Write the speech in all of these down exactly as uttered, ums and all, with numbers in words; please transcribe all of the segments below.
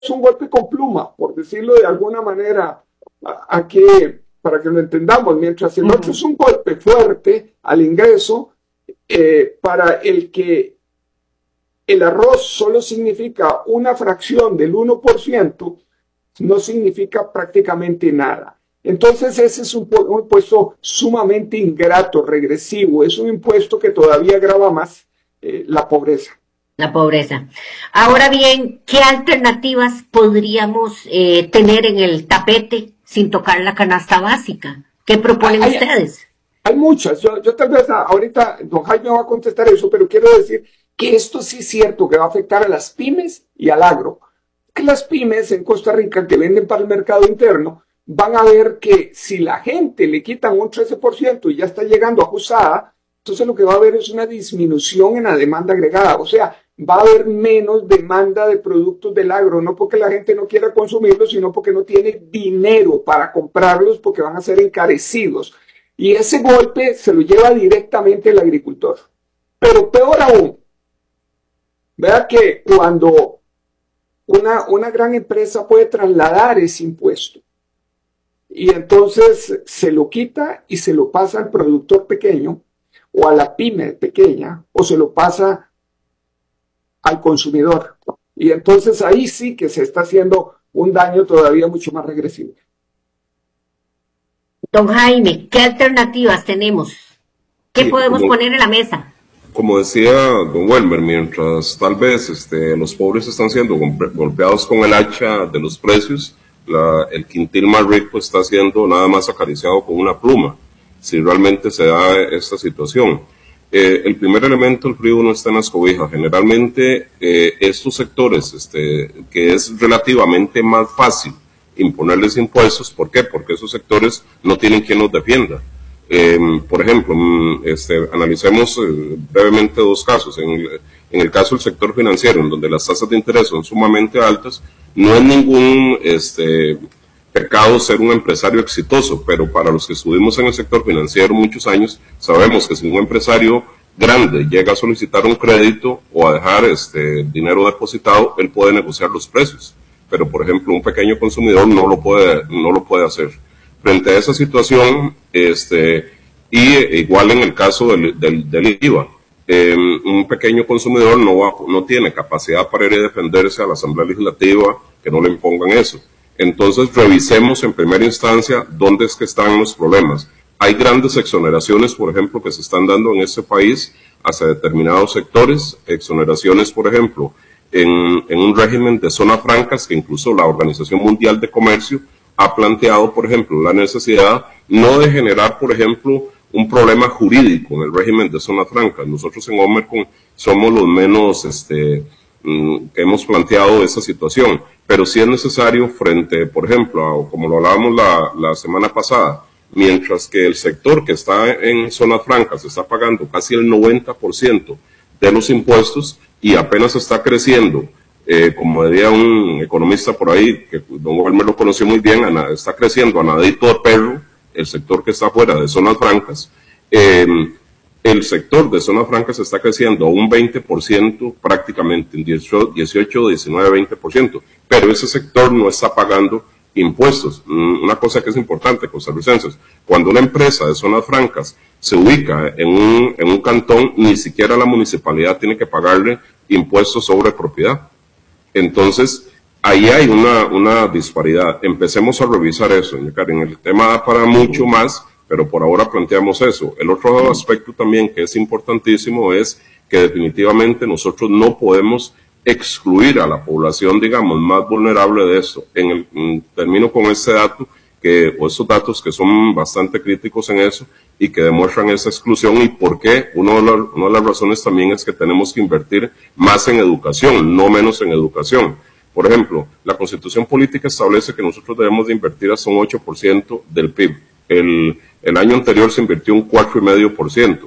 un golpe con pluma, por decirlo de alguna manera, a, a que, para que lo entendamos, mientras el uh-huh. otro es un golpe fuerte al ingreso, eh, para el que el arroz solo significa una fracción del uno por ciento, no significa prácticamente nada. Entonces ese es un, un impuesto sumamente ingrato, regresivo, es un impuesto que todavía agrava más eh, la pobreza. La pobreza. Ahora bien, ¿qué alternativas podríamos eh, tener en el tapete sin tocar la canasta básica? ¿Qué proponen hay, ustedes? Hay muchas. Yo, yo tal vez ahorita don Jaime va a contestar eso, pero quiero decir que esto sí es cierto que va a afectar a las pymes y al agro. Que las pymes en Costa Rica que venden para el mercado interno van a ver que si la gente le quitan un trece por ciento y ya está llegando ajustada, entonces lo que va a haber es una disminución en la demanda agregada. O sea, va a haber menos demanda de productos del agro, no porque la gente no quiera consumirlos, sino porque no tiene dinero para comprarlos porque van a ser encarecidos. Y ese golpe se lo lleva directamente el agricultor. Pero peor aún, vea que cuando una, una gran empresa puede trasladar ese impuesto y entonces se lo quita y se lo pasa al productor pequeño o a la pyme pequeña o se lo pasa al consumidor. Y entonces ahí sí que se está haciendo un daño todavía mucho más regresivo. Don Jaime, ¿qué alternativas tenemos? ¿Qué sí, podemos como, poner en la mesa? Como decía don Welmer, mientras tal vez este, los pobres están siendo golpeados con el hacha de los precios, la, el quintil más rico está siendo nada más acariciado con una pluma, si realmente se da esta situación. Eh, el primer elemento, el frío no está en las cobijas. Generalmente eh, estos sectores este, que es relativamente más fácil imponerles impuestos, ¿por qué? Porque esos sectores no tienen quien los defienda. Eh, por ejemplo, este, analicemos eh, brevemente dos casos. En el, en el caso del sector financiero, en donde las tasas de interés son sumamente altas, no es ningún este, pecado ser un empresario exitoso, pero para los que estuvimos en el sector financiero muchos años, sabemos que si un empresario grande llega a solicitar un crédito o a dejar este dinero depositado, él puede negociar los precios, pero por ejemplo un pequeño consumidor no lo puede, no lo puede hacer. Frente a esa situación, este, y igual en el caso del, del, del I V A, eh, un pequeño consumidor no, va, no tiene capacidad para ir a defenderse a la Asamblea Legislativa, que no le impongan eso. Entonces, revisemos en primera instancia dónde es que están los problemas. Hay grandes exoneraciones, por ejemplo, que se están dando en este país hacia determinados sectores. Exoneraciones, por ejemplo, en, en un régimen de zonas francas que incluso la Organización Mundial de Comercio ha planteado, por ejemplo, la necesidad no de generar, por ejemplo, un problema jurídico en el régimen de zonas francas. Nosotros en Omercon somos los menos este, que hemos planteado esa situación, pero sí es necesario frente, por ejemplo, a, como lo hablábamos la, la semana pasada, mientras que el sector que está en zonas francas está pagando casi el noventa por ciento de los impuestos y apenas está creciendo, eh, como diría un economista por ahí, que don Walmer lo conoció muy bien, a, está creciendo a nadito de perro, el sector que está fuera de zonas francas, eh, el sector de zonas francas está creciendo a un veinte por ciento prácticamente, en dieciocho, diecinueve, veinte por ciento, pero ese sector no está pagando impuestos. Una cosa que es importante, costarricenses, cuando una empresa de zonas francas se ubica en un, en un cantón, ni siquiera la municipalidad tiene que pagarle impuestos sobre propiedad. Entonces, ahí hay una, una disparidad. Empecemos a revisar eso, doña Karen. El tema da para mucho más, pero por ahora planteamos eso. El otro aspecto también que es importantísimo es que definitivamente nosotros no podemos excluir a la población, digamos, más vulnerable de esto. En el, en, termino con este dato, que, o estos datos que son bastante críticos en eso y que demuestran esa exclusión y por qué. Uno de, la, una de las razones también es que tenemos que invertir más en educación, no menos en educación. Por ejemplo, la Constitución Política establece que nosotros debemos de invertir hasta un ocho por ciento del P I B. El, el año anterior se invirtió un cuatro coma cinco por ciento.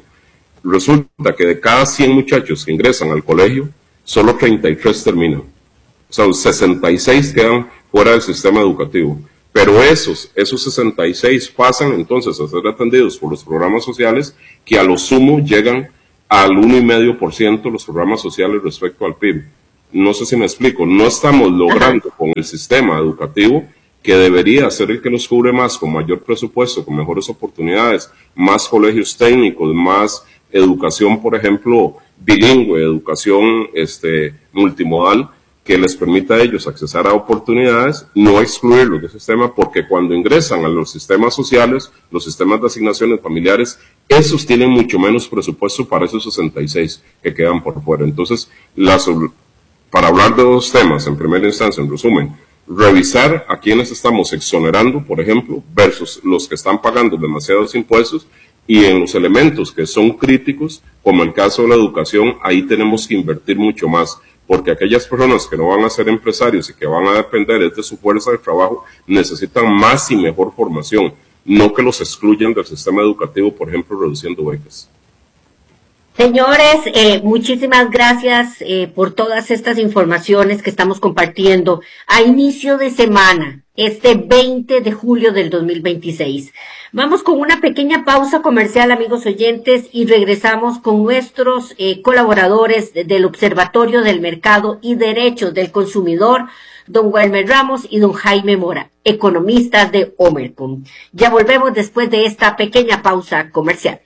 Resulta que de cada cien muchachos que ingresan al colegio, solo treinta y tres terminan. O sea, sesenta y seis quedan fuera del sistema educativo. Pero esos, esos sesenta y seis pasan entonces a ser atendidos por los programas sociales que a lo sumo llegan al uno coma cinco por ciento los programas sociales respecto al P I B. no sé si me explico, no estamos logrando con el sistema educativo, que debería ser el que nos cubre más, con mayor presupuesto, con mejores oportunidades, más colegios técnicos, más educación, por ejemplo, bilingüe, educación este, multimodal, que les permita a ellos accesar a oportunidades, no excluirlos del sistema, porque cuando ingresan a los sistemas sociales, los sistemas de asignaciones familiares, esos tienen mucho menos presupuesto para esos sesenta y seis que quedan por fuera. Entonces, las, para hablar de dos temas, en primera instancia, en resumen, revisar a quienes estamos exonerando, por ejemplo, versus los que están pagando demasiados impuestos, y en los elementos que son críticos, como el caso de la educación, ahí tenemos que invertir mucho más, porque aquellas personas que no van a ser empresarios y que van a depender de su fuerza de trabajo, necesitan más y mejor formación, no que los excluyan del sistema educativo, por ejemplo, reduciendo becas. Señores, eh, muchísimas gracias eh, por todas estas informaciones que estamos compartiendo a inicio de semana, este veinte de julio del dos mil veintiséis. Vamos con una pequeña pausa comercial, amigos oyentes, y regresamos con nuestros eh, colaboradores del Observatorio del Mercado y Derechos del Consumidor, don Welmer Ramos y don Jaime Mora, economistas de Omercom. Ya volvemos después de esta pequeña pausa comercial.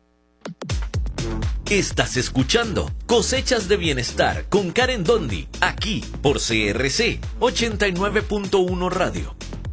Estás escuchando Cosechas de Bienestar con Karen Dondi, aquí por C R C ochenta y nueve punto uno Radio.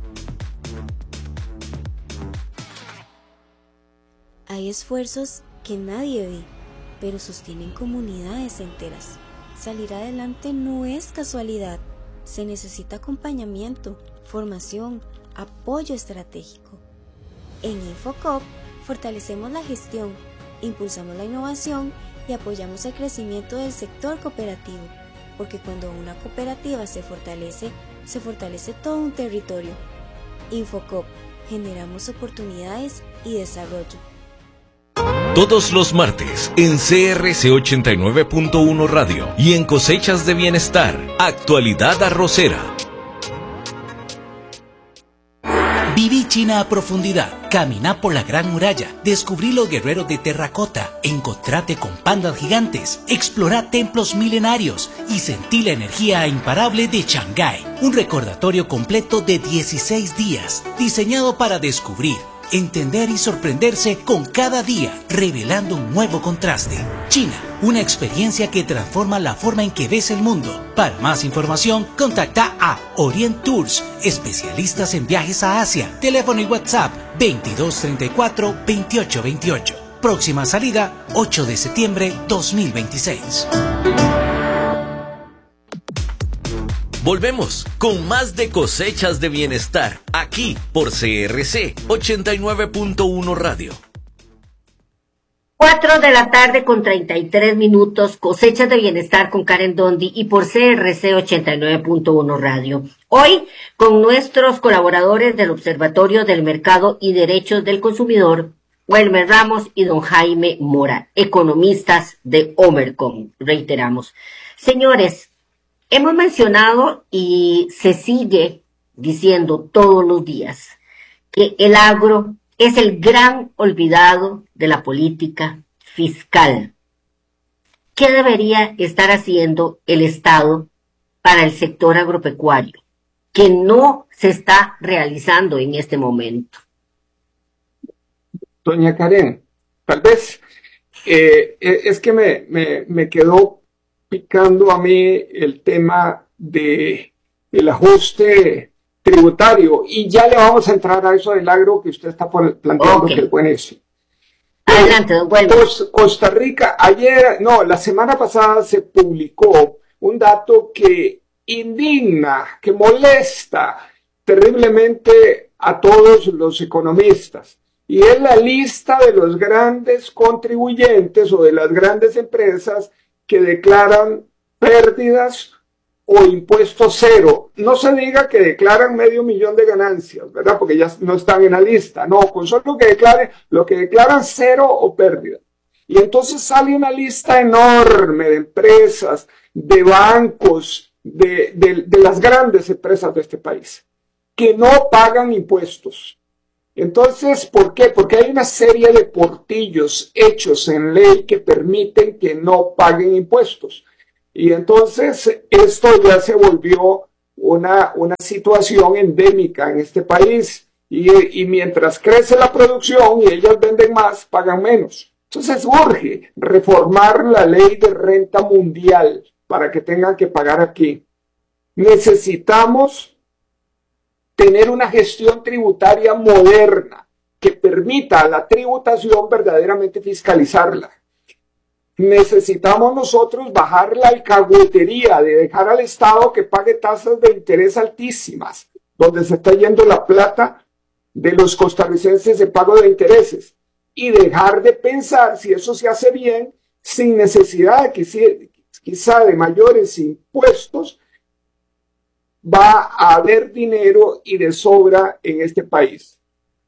Hay esfuerzos que nadie ve, pero sostienen comunidades enteras. Salir adelante no es casualidad. Se necesita acompañamiento, formación, apoyo estratégico. En Infocop fortalecemos la gestión, impulsamos la innovación y apoyamos el crecimiento del sector cooperativo, porque cuando una cooperativa se fortalece, se fortalece todo un territorio. Infocop, generamos oportunidades y desarrollo. Todos los martes en C R C ochenta y nueve punto uno Radio y en Cosechas de Bienestar, Actualidad Arrocera. Viví China a profundidad, caminá por la Gran Muralla, descubrí los guerreros de terracota, encontrate con pandas gigantes, explorá templos milenarios y sentí la energía imparable de Shanghái. Un recordatorio completo de dieciséis días, diseñado para descubrir, entender y sorprenderse con cada día, revelando un nuevo contraste. China, una experiencia que transforma la forma en que ves el mundo. Para más información, contacta a Orient Tours, especialistas en viajes a Asia. Teléfono y WhatsApp veintidós treinta y cuatro veintiocho veintiocho. Próxima salida ocho de septiembre dos mil veintiséis. Volvemos con más de Cosechas de Bienestar, aquí por C R C ochenta y nueve punto uno Radio. Cuatro de la tarde con treinta y tres minutos, Cosechas de Bienestar con Karen Dondi y por C R C ochenta y nueve punto uno Radio. Hoy, con nuestros colaboradores del Observatorio del Mercado y Derechos del Consumidor, Welmer Ramos y don Jaime Mora, economistas de Omercom, reiteramos. Señores, hemos mencionado y se sigue diciendo todos los días que el agro es el gran olvidado de la política fiscal. ¿Qué debería estar haciendo el Estado para el sector agropecuario, que no se está realizando en este momento? Doña Karen, tal vez eh, es que me, me, me quedó picando a mí el tema de el ajuste tributario y ya le vamos a entrar a eso del agro que usted está planteando, okay, que es buenísimo. Adelante, don Welmer. Costa Rica, ayer, no, la semana pasada se publicó un dato que indigna, que molesta terriblemente a todos los economistas. Y es la lista de los grandes contribuyentes o de las grandes empresas que declaran pérdidas o impuesto cero. No se diga que declaran medio millón de ganancias, ¿verdad? Porque ya no están en la lista. No, con solo que declaren, lo que declaran cero o pérdida. Y entonces sale una lista enorme de empresas, de bancos, de, de, de las grandes empresas de este país, que no pagan impuestos. Entonces, ¿por qué? Porque hay una serie de portillos hechos en ley que permiten que no paguen impuestos. Y entonces esto ya se volvió una, una situación endémica en este país. Y, y mientras crece la producción y ellos venden más, pagan menos. Entonces urge reformar la ley de renta mundial para que tengan que pagar aquí. Necesitamos tener una gestión tributaria moderna que permita a la tributación verdaderamente fiscalizarla. Necesitamos nosotros bajar la alcahuetería de dejar al Estado que pague tasas de interés altísimas, donde se está yendo la plata de los costarricenses de pago de intereses, y dejar de pensar si eso se hace bien sin necesidad de que quizá de mayores impuestos va a haber dinero y de sobra en este país.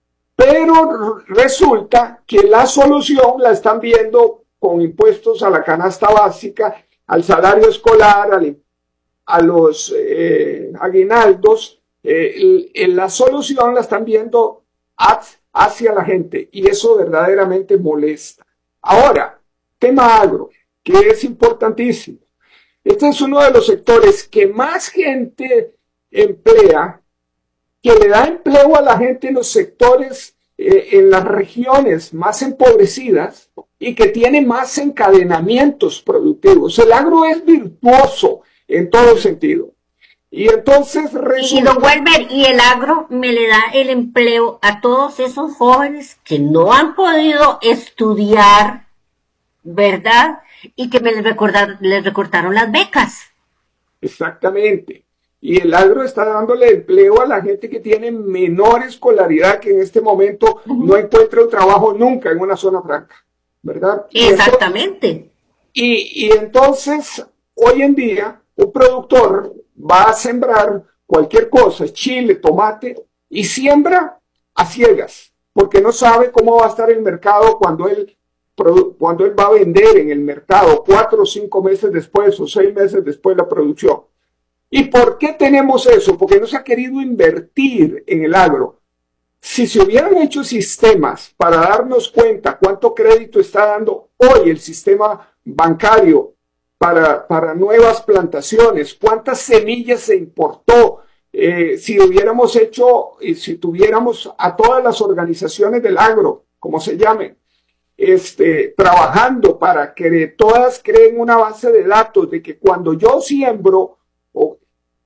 Pero resulta que la solución la están viendo con impuestos a la canasta básica, al salario escolar, al, a los eh, aguinaldos. Eh, el, la solución la están viendo hacia la gente y eso verdaderamente molesta. Ahora, tema agro, que es importantísimo. Este es uno de los sectores que más gente emplea, que le da empleo a la gente en los sectores, eh, en las regiones más empobrecidas y que tiene más encadenamientos productivos. El agro es virtuoso en todo sentido. Y entonces resulta... Y don Welber, y el agro me le da el empleo a todos esos jóvenes que no han podido estudiar, ¿verdad? Y que me les, recordar, les recortaron las becas. Exactamente. Y el agro está dándole empleo a la gente que tiene menor escolaridad, que en este momento uh-huh. no encuentra un trabajo nunca en una zona franca, ¿verdad? Exactamente. Y entonces, y, y entonces hoy en día, un productor va a sembrar cualquier cosa, chile, tomate, y siembra a ciegas, porque no sabe cómo va a estar el mercado cuando él, cuando él va a vender en el mercado, cuatro o cinco meses después o seis meses después de la producción. ¿Y por qué tenemos eso? Porque no se ha querido invertir en el agro. Si se hubieran hecho sistemas para darnos cuenta cuánto crédito está dando hoy el sistema bancario para, para nuevas plantaciones, cuántas semillas se importó, eh, si hubiéramos hecho, y si tuviéramos a todas las organizaciones del agro, como se llamen, este, trabajando para que todas creen una base de datos de que cuando yo siembro, o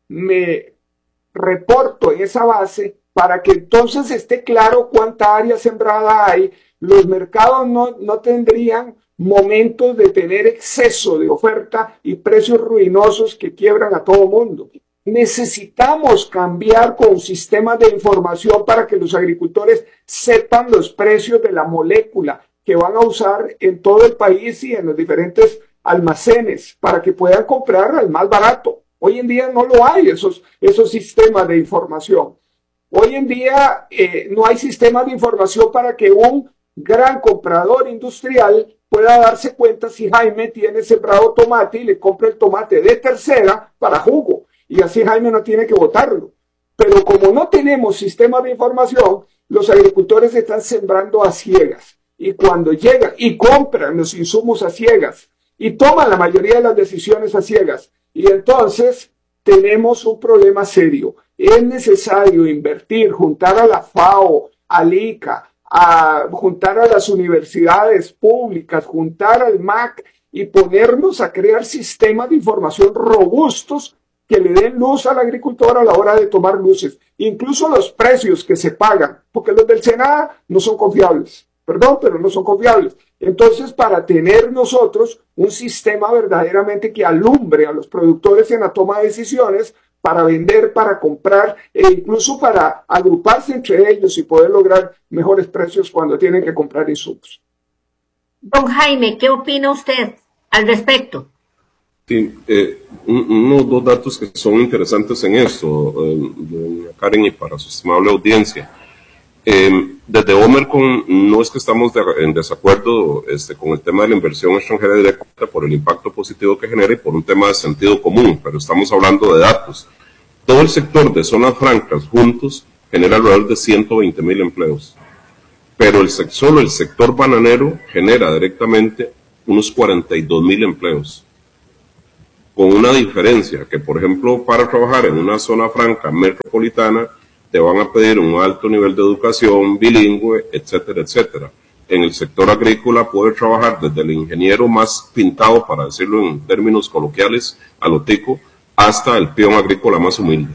me reporto en esa base para que entonces esté claro cuánta área sembrada hay, los mercados no, no tendrían momentos de tener exceso de oferta y precios ruinosos que quiebran a todo mundo. Necesitamos cambiar con sistemas de información para que los agricultores sepan los precios de la molécula que van a usar en todo el país y en los diferentes almacenes para que puedan comprar al más barato. Hoy en día no lo hay, esos, esos sistemas de información. Hoy en día eh, no hay sistemas de información para que un gran comprador industrial pueda darse cuenta si Jaime tiene sembrado tomate y le compra el tomate de tercera para jugo. Y así Jaime no tiene que botarlo. Pero como no tenemos sistemas de información, los agricultores están sembrando a ciegas. Y cuando llegan y compran los insumos a ciegas y toman la mayoría de las decisiones a ciegas, y entonces tenemos un problema serio. Es necesario invertir, juntar a la FAO, al ICA, a juntar a las universidades públicas, juntar al M A C y ponernos a crear sistemas de información robustos que le den luz al agricultor a la hora de tomar luces. Incluso los precios que se pagan, porque los del SENA no son confiables. Perdón, pero no son confiables. Entonces, para tener nosotros un sistema verdaderamente que alumbre a los productores en la toma de decisiones, para vender, para comprar e incluso para agruparse entre ellos y poder lograr mejores precios cuando tienen que comprar insumos. Don Jaime, ¿qué opina usted al respecto? Sí, eh, unos dos datos que son interesantes en esto, eh, doña Karen, y para su estimable audiencia. Eh, desde Omercon no es que estamos de, en desacuerdo este, con el tema de la inversión extranjera directa por el impacto positivo que genera y por un tema de sentido común, pero estamos hablando de datos. Todo el sector de zonas francas juntos genera alrededor de ciento veinte mil empleos, pero el, solo el sector bananero genera directamente unos cuarenta y dos mil empleos. con una diferencia, que por ejemplo para trabajar en una zona franca metropolitana te van a pedir un alto nivel de educación, bilingüe, etcétera, etcétera. En el sector agrícola puede trabajar desde el ingeniero más pintado, para decirlo en términos coloquiales, a lo tico, hasta el peón agrícola más humilde.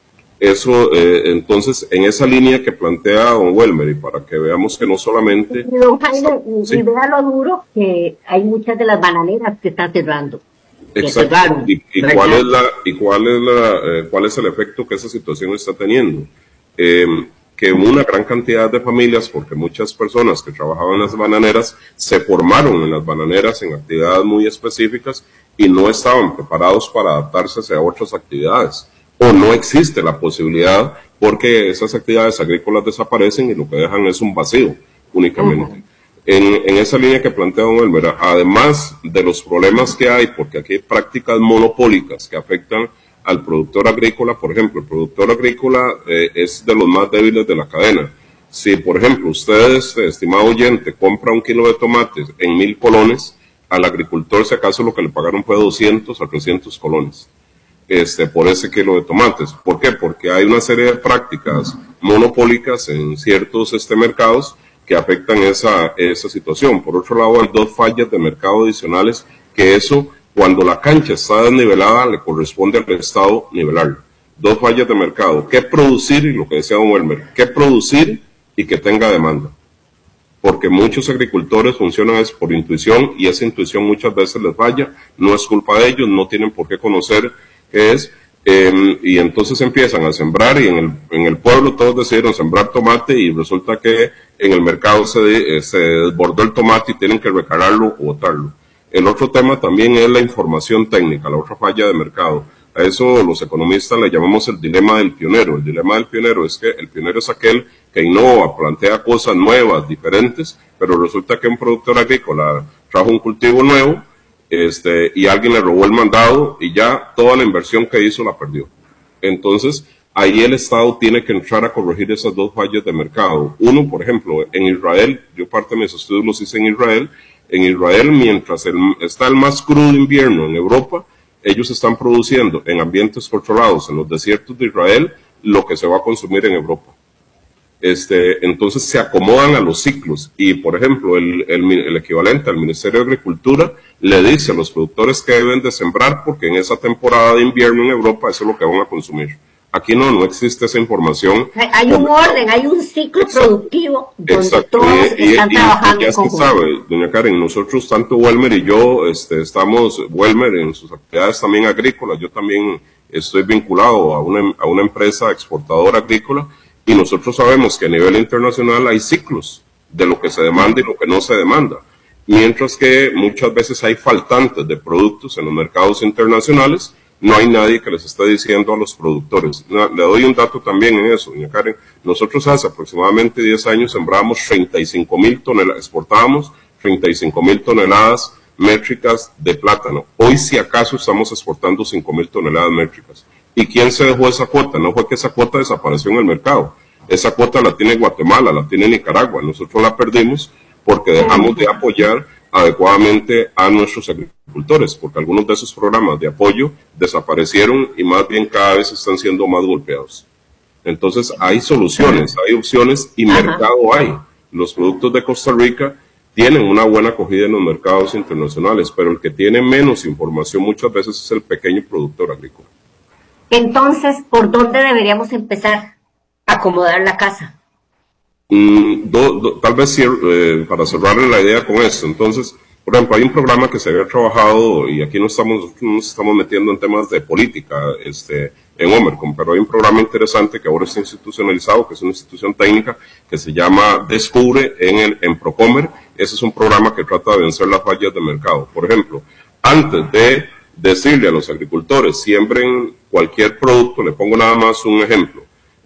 Eso, eh, entonces, en esa línea que plantea don Welmer, y para que veamos que no solamente... Don Jaime, sí. Y vea lo duro que hay muchas de las bananeras que están cerrando. Exacto. Cerraron, ¿Y, y, cuál es la, y cuál es la, eh, cuál es el efecto que esa situación está teniendo? Eh, que una gran cantidad de familias, porque muchas personas que trabajaban en las bananeras se formaron en las bananeras en actividades muy específicas y no estaban preparados para adaptarse a otras actividades. O no existe la posibilidad porque esas actividades agrícolas desaparecen y lo que dejan es un vacío únicamente. Uh-huh. En, en esa línea que plantea don Elmer, además de los problemas que hay, porque aquí hay prácticas monopólicas que afectan al productor agrícola, por ejemplo, el productor agrícola eh, es de los más débiles de la cadena. Si, por ejemplo, ustedes, estimado oyente, compra un kilo de tomates en mil colones, al agricultor, si acaso, lo que le pagaron fue doscientos a trescientos colones. Este, por ese kilo de tomates. ¿Por qué? Porque hay una serie de prácticas monopólicas en ciertos este, mercados que afectan esa, esa situación. Por otro lado, hay dos fallas de mercado adicionales que eso, cuando la cancha está desnivelada, le corresponde al Estado nivelarla. Dos fallas de mercado. ¿Qué producir? Y lo que decía don Welmer, ¿qué producir y que tenga demanda? Porque muchos agricultores funcionan es por intuición y esa intuición muchas veces les falla. No es culpa de ellos, no tienen por qué conocer qué es. Eh, y entonces empiezan a sembrar y en el, en el pueblo todos decidieron sembrar tomate y resulta que en el mercado se, eh, se desbordó el tomate y tienen que recargarlo o botarlo. El otro tema también es la información técnica, la otra falla de mercado. A eso los economistas le llamamos el dilema del pionero. El dilema del pionero es que el pionero es aquel que innova, plantea cosas nuevas, diferentes, pero resulta que un productor agrícola trajo un cultivo nuevo este, y alguien le robó el mandado y ya toda la inversión que hizo la perdió. Entonces, ahí el Estado tiene que entrar a corregir esas dos fallas de mercado. Uno, por ejemplo, en Israel, yo parte de mis estudios los hice en Israel. En Israel, mientras el, está el más crudo invierno en Europa, ellos están produciendo en ambientes controlados, en los desiertos de Israel, lo que se va a consumir en Europa. Este, entonces se acomodan a los ciclos y, por ejemplo, el, el, el equivalente al Ministerio de Agricultura le dice a los productores que deben de sembrar porque en esa temporada de invierno en Europa eso es lo que van a consumir. Aquí no, no existe esa información. Hay un orden, hay un ciclo exacto, productivo donde exacto, todos y, están y, trabajando y ya se sabe, doña Karen, nosotros, tanto Welmer y yo, este, estamos, Welmer en sus actividades también agrícolas, yo también estoy vinculado a una, a una empresa exportadora agrícola, y nosotros sabemos que a nivel internacional hay ciclos de lo que se demanda y lo que no se demanda, mientras que muchas veces hay faltantes de productos en los mercados internacionales. No hay nadie que les esté diciendo a los productores. Le doy un dato también en eso, doña Karen. Nosotros hace aproximadamente diez años sembrábamos treinta y cinco mil toneladas, exportábamos treinta y cinco mil toneladas métricas de plátano. Hoy, si acaso, estamos exportando cinco mil toneladas métricas. ¿Y quién se dejó esa cuota? No fue que esa cuota desapareció en el mercado. Esa cuota la tiene Guatemala, la tiene Nicaragua. Nosotros la perdimos porque dejamos de apoyar adecuadamente a nuestros agricultores, porque algunos de esos programas de apoyo desaparecieron y más bien cada vez están siendo más golpeados. Entonces hay soluciones, hay opciones y Ajá. mercado hay. Los productos de Costa Rica tienen una buena acogida en los mercados internacionales, pero el que tiene menos información muchas veces es el pequeño productor agrícola. Entonces, ¿por dónde deberíamos empezar a acomodar la casa? Mm, do, do, tal vez eh, para cerrarle la idea con esto, entonces, por ejemplo, hay un programa que se había trabajado y aquí no estamos, no nos estamos metiendo en temas de política este, en Omercom, pero hay un programa interesante que ahora está institucionalizado, que es una institución técnica que se llama Descubre en, el, en Procomer. Ese es un programa que trata de vencer las fallas de mercado. Por ejemplo, antes de decirle a los agricultores siembren cualquier producto, le pongo nada más un ejemplo,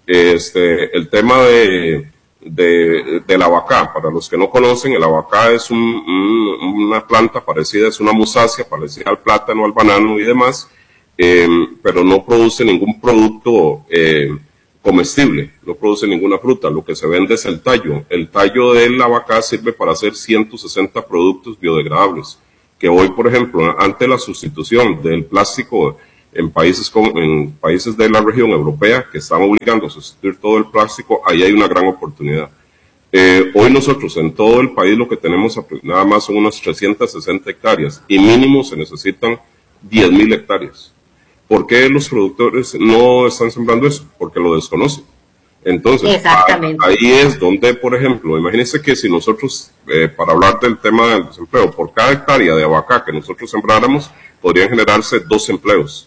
este, el tema de De, del abacá. Para los que no conocen, el abacá es un, un, una planta parecida, es una musácea parecida al plátano, al banano y demás, eh, pero no produce ningún producto eh, comestible, no produce ninguna fruta. Lo que se vende es el tallo. El tallo del abacá sirve para hacer ciento sesenta productos biodegradables. que hoy, por ejemplo, ante la sustitución del plástico en países, con, en países de la región europea que están obligando a sustituir todo el plástico, ahí hay una gran oportunidad. Eh, hoy nosotros en todo el país lo que tenemos nada más son unas trescientas sesenta hectáreas y mínimo se necesitan diez mil hectáreas. ¿Por qué los productores no están sembrando eso? Porque lo desconocen. Entonces, ahí es donde, por ejemplo, imagínense que si nosotros, eh, para hablar del tema del desempleo, por cada hectárea de abaca que nosotros sembráramos, podrían generarse dos empleos.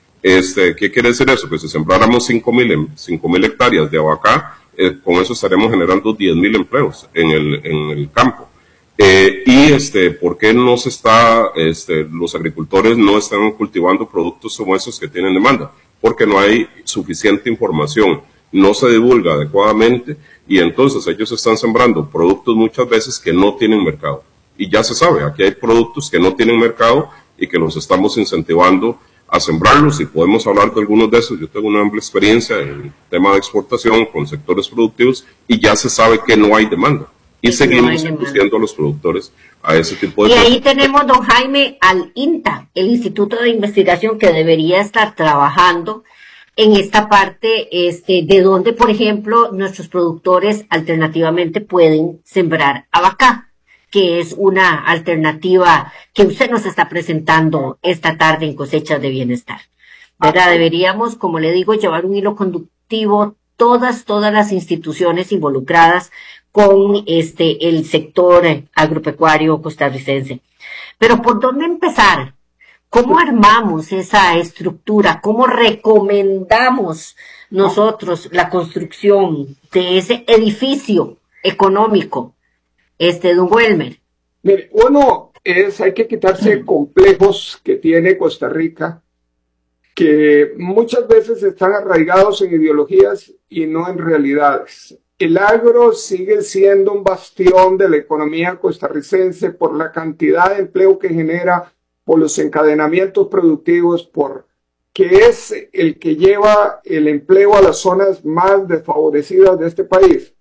Este, ¿qué quiere decir eso? Que si sembráramos cinco mil hectáreas de abaca, eh, con eso estaremos generando diez mil empleos en el, en el campo. Eh, y este, ¿por qué no se está, este, los agricultores no están cultivando productos como esos que tienen demanda? Porque no hay suficiente información, no se divulga adecuadamente y entonces ellos están sembrando productos muchas veces que no tienen mercado. Y ya se sabe, aquí hay productos que no tienen mercado y que los estamos incentivando a sembrarlos y podemos hablar de algunos de esos. Yo tengo una amplia experiencia en el tema de exportación con sectores productivos y ya se sabe que no hay demanda. Y seguimos induciendo a los productores a ese tipo de... Y ahí tenemos, don Jaime, al INTA, el Instituto de Investigación, que debería estar trabajando en esta parte, este, de donde, por ejemplo, nuestros productores alternativamente pueden sembrar abaca, que es una alternativa que usted nos está presentando esta tarde en Cosechas de Bienestar. ¿Verdad? Deberíamos, como le digo, llevar un hilo conductivo todas, todas las instituciones involucradas con este el sector agropecuario costarricense. Pero ¿por dónde empezar? ¿Cómo armamos esa estructura? ¿Cómo recomendamos nosotros la construcción de ese edificio económico, este, don Welmer? Mire, uno es, hay que quitarse complejos que tiene Costa Rica, que muchas veces están arraigados en ideologías y no en realidades. El agro sigue siendo un bastión de la economía costarricense por la cantidad de empleo que genera, por los encadenamientos productivos, por que es el que lleva el empleo a las zonas más desfavorecidas de este país.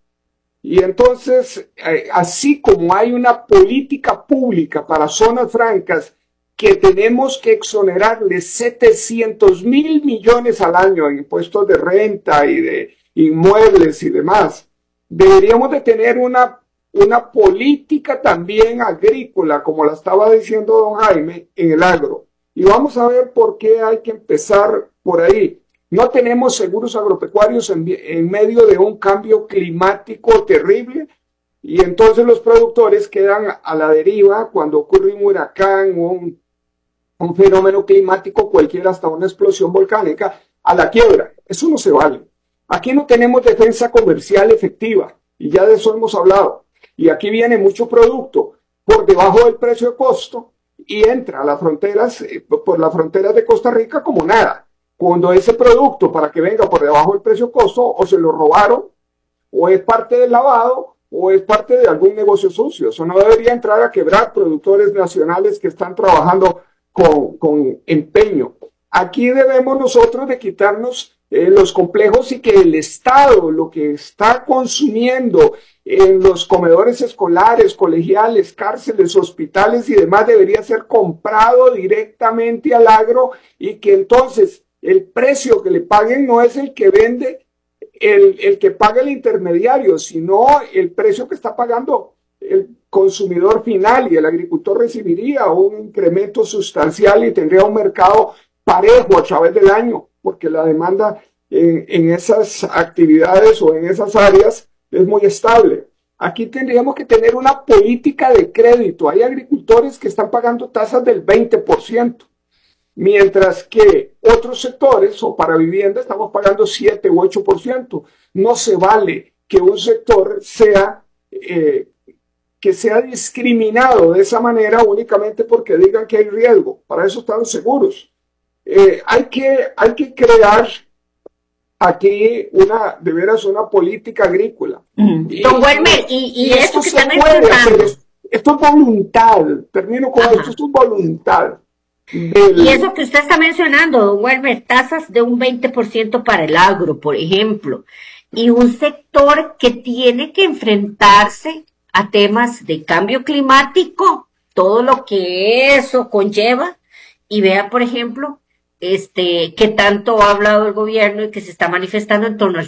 Y entonces, eh, así como hay una política pública para zonas francas que tenemos que exonerarle setecientos mil millones al año en impuestos de renta y de inmuebles y demás, deberíamos de tener una, una política también agrícola, como la estaba diciendo don Jaime, en el agro. Y vamos a ver por qué hay que empezar por ahí. No tenemos seguros agropecuarios en, en medio de un cambio climático terrible y entonces los productores quedan a la deriva cuando ocurre un huracán o un, un fenómeno climático cualquiera, hasta una explosión volcánica, a la quiebra. Eso no se vale. Aquí no tenemos defensa comercial efectiva y ya de eso hemos hablado. Y aquí viene mucho producto por debajo del precio de costo y entra a las fronteras, por las fronteras de Costa Rica como nada. Cuando ese producto, para que venga por debajo del precio de costo, o se lo robaron, o es parte del lavado, o es parte de algún negocio sucio. Eso no debería entrar a quebrar productores nacionales que están trabajando con, con empeño. Aquí debemos nosotros de quitarnos eh, los complejos y que el Estado, lo que está consumiendo en los comedores escolares, colegiales, cárceles, hospitales y demás, debería ser comprado directamente al agro y que entonces el precio que le paguen no es el que vende, el, el que paga el intermediario, sino el precio que está pagando el consumidor final, y el agricultor recibiría un incremento sustancial y tendría un mercado parejo a través del año, porque la demanda en, en esas actividades o en esas áreas es muy estable. Aquí tendríamos que tener una política de crédito. Hay agricultores que están pagando tasas del veinte por ciento. Mientras que otros sectores, o para vivienda, estamos pagando siete u ocho por ciento. No se vale que un sector sea, eh, que sea discriminado de esa manera únicamente porque digan que hay riesgo. Para eso están seguros. Eh, hay que, hay que crear aquí una, de veras, una política agrícola. Mm. Y, Don Welmer, y, y, y esto que se están puede hacer. esto, esto es voluntad. Termino con Ajá. esto. Esto es voluntad. Del... Y eso que usted está mencionando, don Welmer, tasas de un veinte por ciento para el agro, por ejemplo, y un sector que tiene que enfrentarse a temas de cambio climático todo lo que eso conlleva y vea, por ejemplo, este, qué tanto ha hablado el gobierno y que se está manifestando en torno al